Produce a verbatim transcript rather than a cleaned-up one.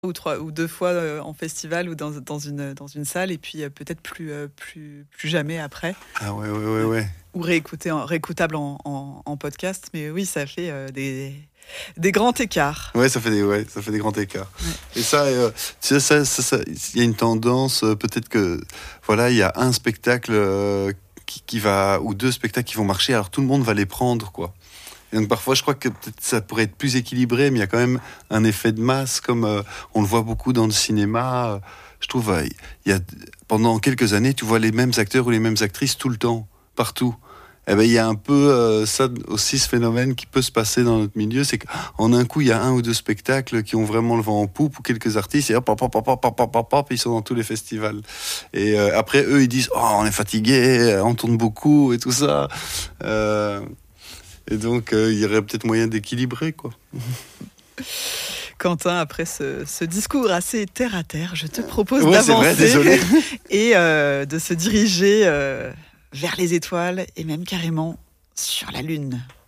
ou trois ou deux fois, heu, en festival ou dans dans une dans une salle et puis, heu, peut-être plus, heu, plus plus jamais après. Ah ouais, ouais, ouais, ouais. Ou réécouter en réécoutable en en en podcast, mais oui, ça fait, heu, des des grands écarts. Ouais, ça fait des ouais, ça fait des grands écarts. Ouais. Et ça, heu, tu sais, ça ça ça il y a une tendance, heu, peut-être que, voilà, il y a un spectacle, heu, qui qui va ou deux spectacles qui vont marcher, alors tout le monde va les prendre, quoi. Et donc parfois, je crois que peut-être ça pourrait être plus équilibré, mais il y a quand même un effet de masse, comme euh, on le voit beaucoup dans le cinéma. Euh, je trouve, euh, il y a, pendant quelques années, tu vois les mêmes acteurs ou les mêmes actrices tout le temps, partout. Eh ben, il y a un peu euh, ça aussi, ce phénomène qui peut se passer dans notre milieu, c'est qu'en un coup, il y a un ou deux spectacles qui ont vraiment le vent en poupe, ou quelques artistes, et hop, hop, hop, hop, hop, hop, hop, hop, hop, ils sont dans tous les festivals. Et euh, après, eux, ils disent, oh, on est fatigué, on tourne beaucoup, et tout ça. Euh, Et donc, euh, il y aurait peut-être moyen d'équilibrer, quoi. Quentin, après ce, ce discours assez terre à terre, je te propose Ouais, c'est vrai, d'avancer désolé. et euh, de se diriger euh, vers les étoiles et même carrément sur la Lune.